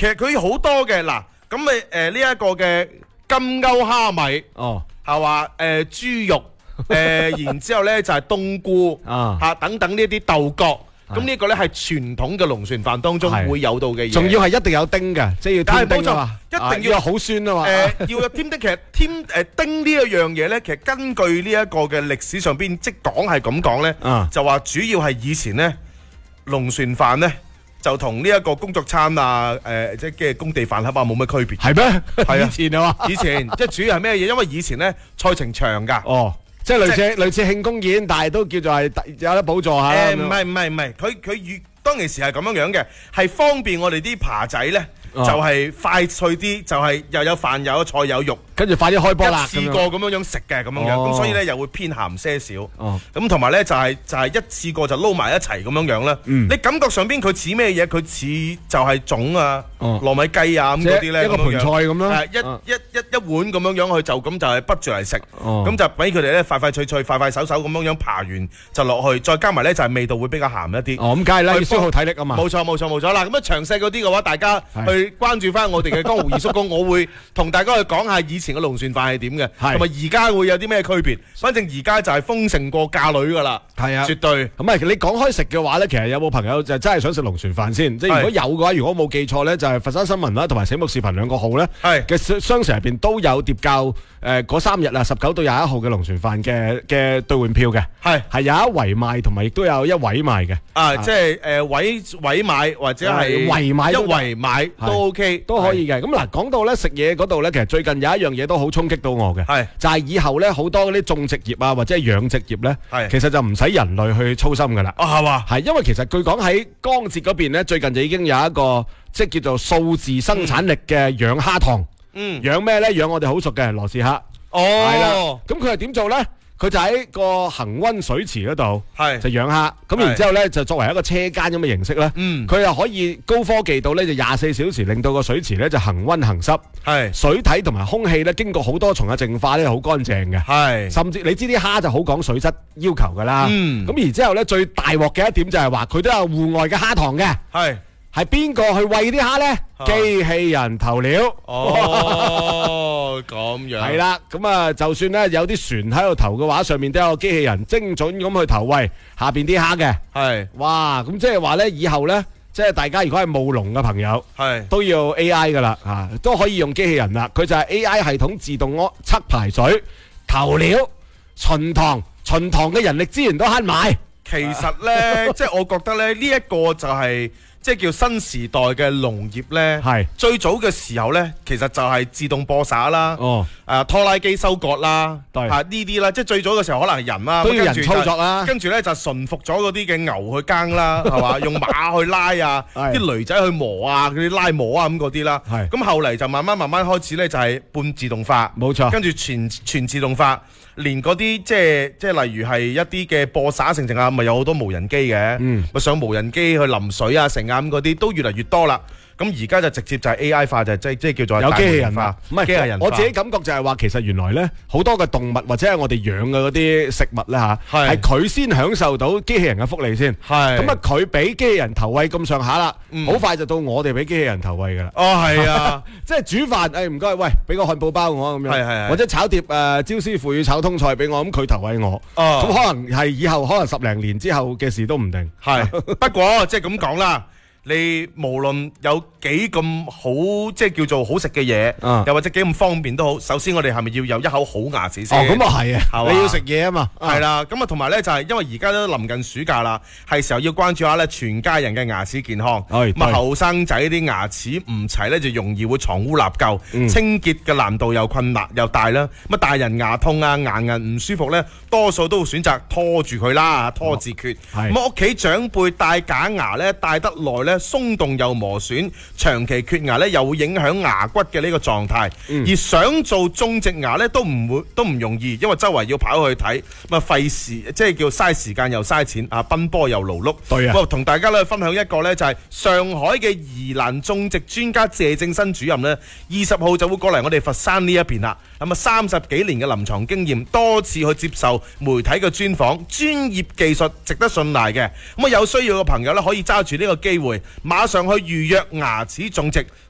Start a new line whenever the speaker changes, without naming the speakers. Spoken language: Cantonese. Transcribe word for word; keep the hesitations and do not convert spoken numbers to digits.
其實佢好多嘅嗱，咁咪誒呢一個嘅金鈎蝦米
哦，
係話誒豬肉誒，然之後咧就係冬菇
啊
嚇等等呢一啲豆角。咁呢個咧係傳統嘅龍船飯當中會有到嘅嘢，
仲要係一定有丁嘅，即係要添丁啊嘛，
一定要
好酸啊嘛。
誒要有添丁，其實添誒丁呢一樣嘢咧，其實根據呢一個嘅歷史上邊即講係咁講咧，就話主要係以前咧龍船飯咧就同呢一個工作餐啊誒即係工地飯盒啊冇乜區別。
係咩？
係啊，
以前啊嘛，
以前即係主要係咩嘢？因為以前咧賽程長㗎。
哦。即係類似類似慶功宴，但係都叫做係有得補助下啦。
誒唔係唔係唔係，佢佢預當其時係咁樣樣嘅，係方便我哋啲扒仔咧，就係快脆啲，就係又有飯又有菜有肉，
跟住快啲開波啦，
一次過咁樣樣食嘅咁樣樣，咁所以咧又會偏鹹些少。咁同埋咧就係就係一次過就撈埋一齊咁樣樣啦。你感覺上邊佢似咩嘢？佢似就係粽啊、糯米雞啊咁嗰啲咧，
一個盤菜咁咯。
係一一一一碗咁樣樣，佢就咁就係滗住嚟食。咁就俾佢哋咧快快脆脆、快快手手咁樣樣扒完就落去，再加埋咧就係味道會比較鹹一啲。
哦，咁梗係啦，要消耗體力啊嘛。
冇錯冇錯冇錯啦。咁啊詳細嗰啲嘅話，大家去關注翻我哋嘅江湖二叔公，我會同大家去講下以前嘅龍船飯係點嘅，同埋而家會有啲咩區別。反正而家就係豐盛過嫁女噶啦，
係啊，
絕對。
咁啊，你講開食嘅話咧，其實有冇朋友就真係想食龍船飯先？即係如果有嘅話，如果冇記錯咧，就係佛山新聞啦，同埋醒目視頻兩個號咧嘅商城入邊都有疊交誒嗰三日啊，十九到廿一號嘅龍船飯嘅嘅兌換票嘅，係係有一圍賣，同埋亦都有一位賣嘅。啊，
即係誒位位買或者係
圍買
一圍買都 OK
都可以嘅。咁嗱，講到咧食嘢嗰度咧，其實最近有一樣嘢都好衝擊到我嘅，係就係以後咧好多嗰啲種植業啊或者係養殖業咧，其實就唔使人類去操心噶啦。
啊係嘛？
係因為其實據講喺江浙嗰邊咧，最近就已經有一個即係叫做數字生產力嘅養蝦塘。嗯，養咩咧？養我哋好熟嘅羅氏蝦。哦，係啦。咁佢係點做咧？佢就喺個恒溫水池嗰度，係就養蝦。咁然之後咧，就作為一個車間咁嘅形式咧。嗯，佢又可以高科技到咧，就廿四小時令到個水池咧就恒溫恒濕。係水體同埋空氣咧，經過好多重嘅淨化咧，好乾淨嘅。係甚至你知啲蝦就好講水質要求噶啦。嗯，咁然之後咧，最大鑊嘅一點就係話，佢都有戶外嘅蝦塘嘅。係。係邊個去餵啲蝦咧？機器人投料。
哦，咁樣。係
啦，咁啊，就算咧有啲船喺度投嘅話，上面都有個機器人精準咁去投餵下邊啲蝦嘅。係。哇，咁即係話咧，以後咧，即係大家如果係務農嘅朋友，係都要 A I 噶啦，啊，都可以用機器人啦。佢就係 A I 系統自動測排水、投料、巡塘，巡塘嘅人力資源都慳埋。
其實咧，即係我覺得咧，呢一個就係。即係叫新時代嘅農業咧，係最早嘅時候咧，其實就係自動播撒啦，哦，誒拖拉機收割啦，係呢啲啦，即係最早嘅時候可能係人啦，
都要人操作啦，
跟住咧就馴服咗嗰啲嘅牛去耕啦，係嘛，用馬去拉啊，啲驢仔去磨啊，嗰啲拉磨啊咁嗰啲啦，係咁後嚟就慢慢慢慢開始咧就係半自動化，冇錯，跟住全全自動化。連嗰啲即係即係例如係一啲嘅播撒成成啊，咪有好多無人機嘅，咪、嗯、上無人機去淋水啊成啊咁嗰啲都越嚟越多啦。咁而家就直接就係 A I 化，就即即係叫做
有機器人化，
唔係機器人化。
我自己感覺就係話，其實原來咧好多嘅動物或者係我哋養嘅嗰啲食物咧嚇，係佢先享受到機器人嘅福利先。係咁啊，佢俾機器人投餵咁上下啦，好、嗯、快就到我哋俾機器人投餵噶啦。哦，係啊，即係煮飯，誒唔該，喂，俾個漢堡包我咁樣，係係，或者炒碟誒椒絲腐乳炒通菜俾我，咁佢投餵我。哦，咁可能係以後可能十零年之後嘅事都唔定。
係，不過即係咁講啦。你無論有幾咁好，即係叫做好食嘅嘢，嗯、又或者幾咁方便都好，首先我哋係咪要有一口好牙齒先？
哦，咁啊係啊，
吧
你要食嘢啊嘛，
係啦。咁啊，同埋咧就係、是、因為而家都臨近暑假啦，係時候要關注下咧全家人嘅牙齒健康。咁啊，後生仔啲牙齒唔齊咧，就容易會藏污納垢，嗯、清潔嘅難度又困難又大啦。咁啊，大人牙痛啊、牙齦唔舒服咧，多數都會選擇拖住佢啦，拖字訣。咁啊，屋企長輩戴假牙咧，戴得耐咧。鬆動又磨損，長期缺牙咧，又會影響牙骨嘅呢個狀態。嗯、而想做種植牙咧，都唔會都唔容易，因為周圍要跑去睇，咁啊費事，即係叫嘥時間又嘥錢啊，奔波又勞碌。對啊，同大家咧分享一個咧，就係上海嘅宜蘭種植專家謝正新主任咧，二十號就會過嚟我哋佛山呢一邊啦。咁啊，三十幾年嘅臨床經驗，多次去接受媒體嘅專訪，專業技術值得信賴嘅。咁啊，有需要嘅朋友咧，可以揸住呢個機會，馬上去預約牙齒種植。